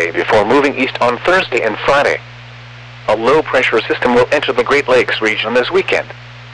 Wednesday before moving east on Thursday and Friday. A low-pressure system will enter the Great Lakes region this weekend.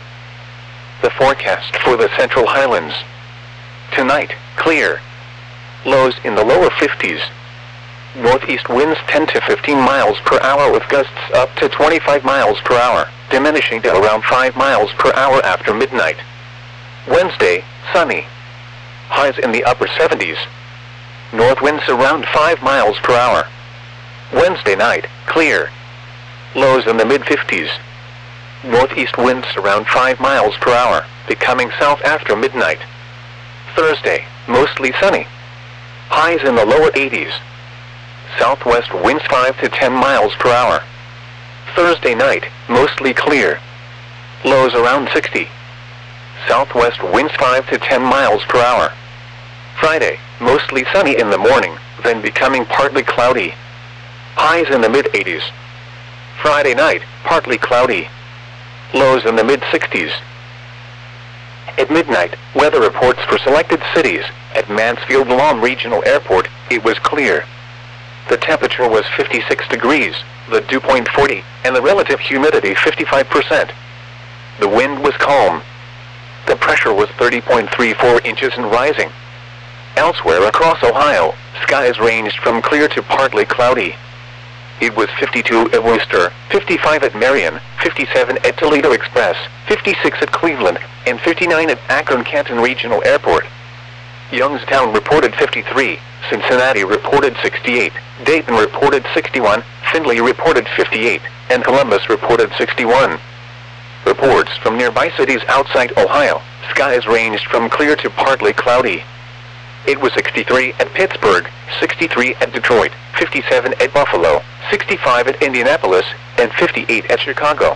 The forecast for the Central Highlands. Tonight, clear. Lows in the lower 50s. Northeast winds 10 to 15 miles per hour with gusts up to 25 miles per hour, diminishing to around 5 miles per hour after midnight. Wednesday, sunny. Highs in the upper 70s. North winds around 5 miles per hour. Wednesday night, clear. Lows in the mid-50s. Northeast winds around 5 miles per hour, becoming south after midnight. Thursday, mostly sunny. Highs in the lower 80s. Southwest winds 5 to 10 miles per hour. Thursday night, mostly clear. Lows around 60. Southwest winds 5 to 10 miles per hour. Friday, mostly sunny in the morning, then becoming partly cloudy. Highs in the mid-80s. Friday night, partly cloudy. Lows in the mid-60s. At midnight, weather reports for selected cities. At Mansfield Lawn Regional Airport, it was clear. The temperature was 56 degrees, the dew point 40, and the relative humidity 55%. The wind was calm. The pressure was 30.34 inches and rising. Elsewhere across Ohio, skies ranged from clear to partly cloudy. It was 52 at Worcester, 55 at Marion, 57 at Toledo Express, 56 at Cleveland, and 59 at Akron-Canton Regional Airport. Youngstown reported 53, Cincinnati reported 68, Dayton reported 61, Findlay reported 58, and Columbus reported 61. Reports from nearby cities outside Ohio, skies ranged from clear to partly cloudy. It was 63 at Pittsburgh, 63 at Detroit, 57 at Buffalo, 65 at Indianapolis, and 58 at Chicago.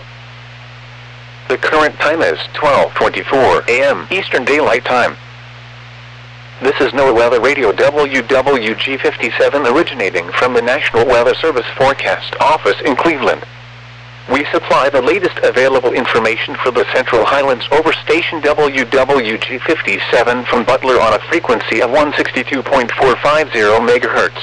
The current time is 12:24 a.m. Eastern Daylight Time. This is NOAA Weather Radio WWG57 originating from the National Weather Service Forecast Office in Cleveland. We supply the latest available information for the Central Highlands over station WWG57 from Butler on a frequency of 162.450 MHz.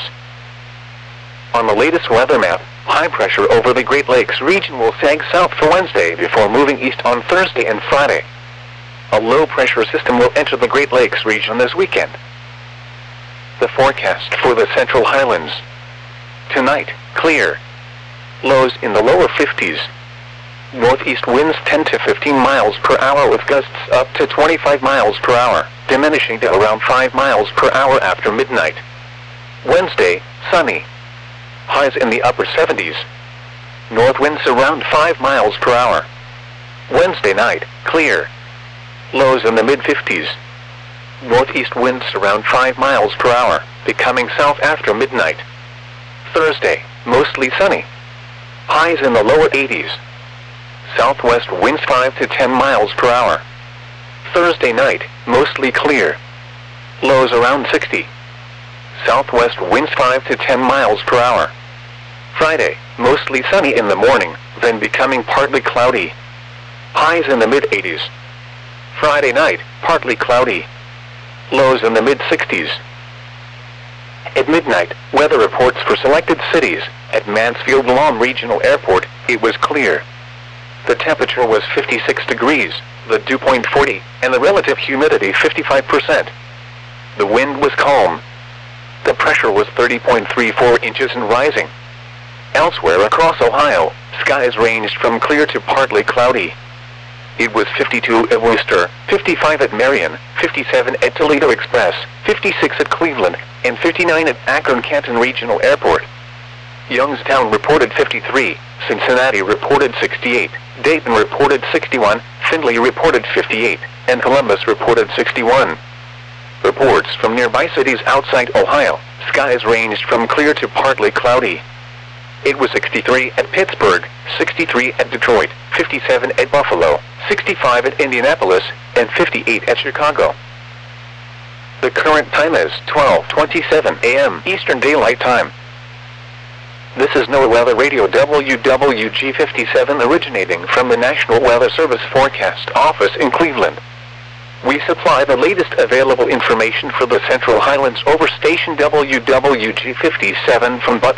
On the latest weather map, high pressure over the Great Lakes region will sag south for Wednesday before moving east on Thursday and Friday. A low-pressure system will enter the Great Lakes region this weekend. The forecast for the Central Highlands. Tonight, clear. Lows in the lower 50s. Northeast winds 10 to 15 miles per hour with gusts up to 25 miles per hour, diminishing to around 5 miles per hour after midnight. Wednesday, sunny. Highs in the upper 70s. North winds around 5 miles per hour. Wednesday night, clear. Lows in the mid-50s. Northeast winds around 5 miles per hour, becoming south after midnight. Thursday, mostly sunny. Highs in the lower 80s. Southwest winds 5 to 10 miles per hour. Thursday night, mostly clear. Lows around 60. Southwest winds 5 to 10 miles per hour. Friday, mostly sunny in the morning, then becoming partly cloudy. Highs in the mid-80s. Friday night, partly cloudy. Lows in the mid-60s. At midnight, weather reports for selected cities. At Mansfield Lawn Regional Airport, it was clear. The temperature was 56 degrees, the dew point 40, and the relative humidity 55%. The wind was calm. The pressure was 30.34 inches and rising. Elsewhere across Ohio, skies ranged from clear to partly cloudy. It was 52 at Worcester, 55 at Marion, 57 at Toledo Express, 56 at Cleveland, and 59 at Akron-Canton Regional Airport. Youngstown reported 53, Cincinnati reported 68, Dayton reported 61, Findlay reported 58, and Columbus reported 61. Reports from nearby cities outside Ohio, skies ranged from clear to partly cloudy. It was 63 at Pittsburgh, 63 at Detroit, 57 at Buffalo, 65 at Indianapolis, and 58 at Chicago. The current time is 12:27 a.m. Eastern Daylight Time. This is NOAA Weather Radio WWG57 originating from the National Weather Service Forecast Office in Cleveland. We supply the latest available information for the Central Highlands over station WWG57 from Butler.